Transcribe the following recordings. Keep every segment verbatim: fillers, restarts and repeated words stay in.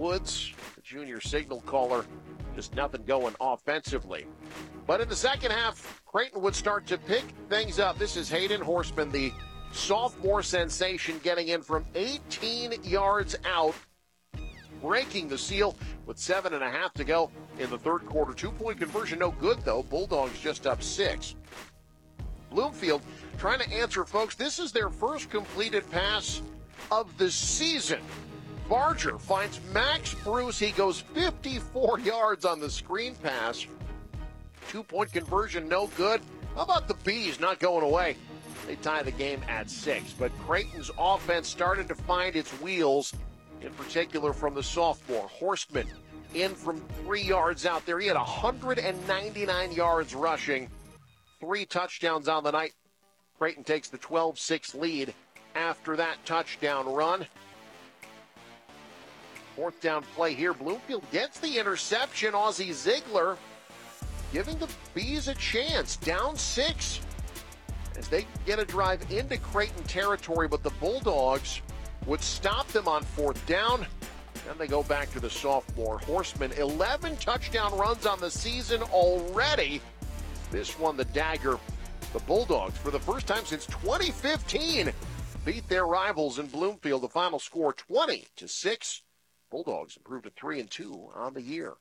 Woods, the junior signal caller, just nothing going offensively. But in the second half, Creighton would start to pick things up. This is Hayden Horseman, the sophomore sensation, getting in from eighteen yards out, breaking the seal with seven and a half to go in the third quarter. Two-point conversion, no good, though. Bulldogs just up six. Bloomfield trying to answer, folks. This is their first completed pass of the season. Barger finds Max Bruce. He goes fifty-four yards on the screen pass. Two-point conversion, no good. How about the Bees not going away? They tie the game at six. But Creighton's offense started to find its wheels, in particular from the sophomore. Horstman in from three yards out there. He had one hundred ninety-nine yards rushing. Three touchdowns on the night. Creighton takes the twelve six lead after that touchdown run. Fourth down play here. Bloomfield gets the interception. Ozzie Ziegler giving the Bees a chance. Down six as they get a drive into Creighton territory, but the Bulldogs would stop them on fourth down. Then they go back to the sophomore. Horseman, eleven touchdown runs on the season already. This one, the dagger. The Bulldogs, for the first time since twenty fifteen, beat their rivals in Bloomfield. The final score, twenty to six. Bulldogs improved to three and two on the year.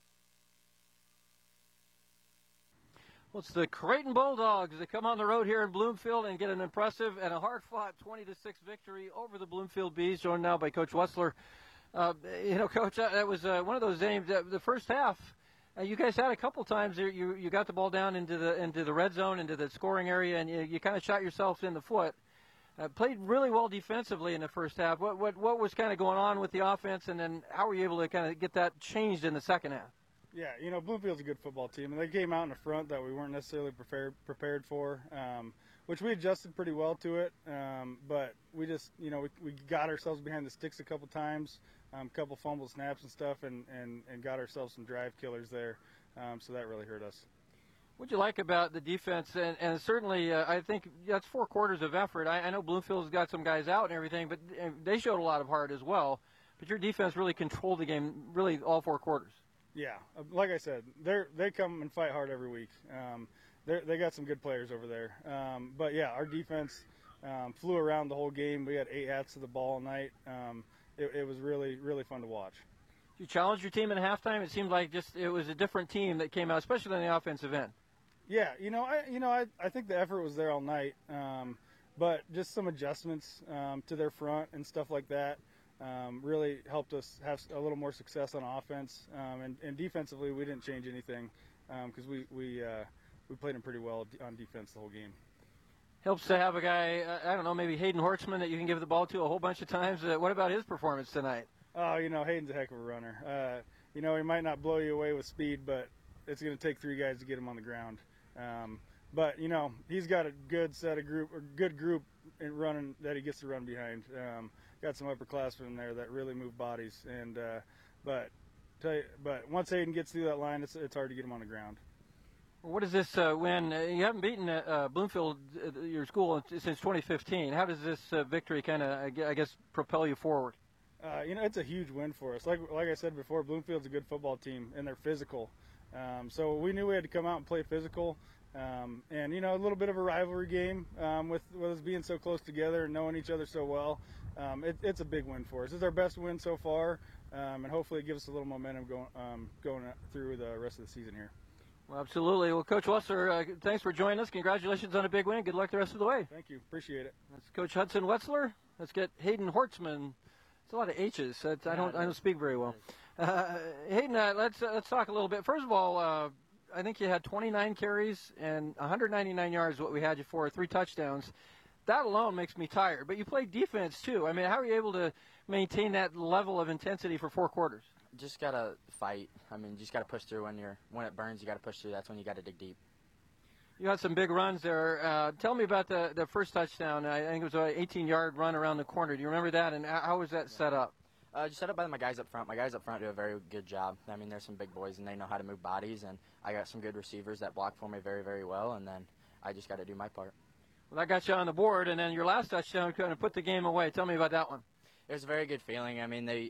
Well, it's the Creighton Bulldogs that come on the road here in Bloomfield and get an impressive and a hard-fought twenty to six victory over the Bloomfield Bees, joined now by Coach Wetzler. Uh, you know, Coach, uh, that was uh, one of those games. Uh, the first half, uh, you guys had a couple times there. You you got the ball down into the into the red zone, into the scoring area, and you, you kind of shot yourself in the foot. Uh, played really well defensively in the first half. What what what was kind of going on with the offense, and then how were you able to kind of get that changed in the second half? Yeah, you know, Bloomfield's a good football team, and they came out in the front that we weren't necessarily prepared prepared for, um, which we adjusted pretty well to it. Um, but we just, you know, we, we got ourselves behind the sticks a couple times, a um, couple fumble snaps and stuff, and, and, and got ourselves some drive killers there. Um, so that really hurt us. What do you like about the defense? And, and certainly, uh, I think that's four quarters of effort. I, I know Bloomfield's got some guys out and everything, but they showed a lot of heart as well. But your defense really controlled the game, really all four quarters. Yeah, like I said, they they come and fight hard every week. Um, they got some good players over there. Um, but yeah, our defense um, flew around the whole game. We had eight hats to the ball all night. Um, it, it was really, really fun to watch. You challenged your team in halftime. It seemed like just it was a different team that came out, especially on the offensive end. Yeah, you know, I you know I, I think the effort was there all night, um, but just some adjustments um, to their front and stuff like that. Um, really helped us have a little more success on offense, um, and, and defensively we didn't change anything because um, we we uh, we played them pretty well on defense the whole game. Helps to have a guy, uh, I don't know, maybe Hayden Hortzman that you can give the ball to a whole bunch of times. Uh, what about his performance tonight? Oh, you know, Hayden's a heck of a runner. Uh, you know, he might not blow you away with speed, but it's going to take three guys to get him on the ground. Um, but you know, he's got a good set of group, or good group in running that he gets to run behind. Um, got some upperclassmen in there that really move bodies, and uh, but tell you, but once Hayden gets through that line, it's it's hard to get him on the ground. What does this uh, win? Uh, you haven't beaten uh, Bloomfield, uh, your school, since twenty fifteen. How does this uh, victory kind of, I guess, propel you forward? Uh, you know, it's a huge win for us. Like like I said before, Bloomfield's a good football team, and they're physical. Um, so we knew we had to come out and play physical. Um, and, you know, a little bit of a rivalry game um, with, with us being so close together and knowing each other so well. Um, it, it's a big win for us. It's our best win so far, um, and hopefully it gives us a little momentum going um, going through the rest of the season here. Well, absolutely. Well, Coach Wetzler, uh, thanks for joining us. Congratulations on a big win. Good luck the rest of the way. Thank you. Appreciate it. That's Coach Hudson Wetzler. Let's get Hayden Hortzman. It's a lot of H's. That's, I don't I don't speak very well. Uh, Hayden, uh, let's uh, let's talk a little bit. First of all, uh, I think you had twenty-nine carries and one hundred ninety-nine yards. What we had you for, three touchdowns. That alone makes me tired. But you played defense too. I mean, how are you able to maintain that level of intensity for four quarters? Just gotta fight. I mean, you just gotta push through when you're when it burns. You gotta push through. That's when you gotta dig deep. You had some big runs there. Uh, tell me about the the first touchdown. I think it was an eighteen-yard run around the corner. Do you remember that? And how was that set up? Uh, just set up by my guys up front. My guys up front do a very good job. I mean, there's some big boys, and they know how to move bodies, and I got some good receivers that block for me very, very well, and then I just got to do my part. Well, that got you on the board, and then your last touchdown kind of put the game away. Tell me about that one. It was a very good feeling. I mean, they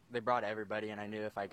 they brought everybody, and I knew if I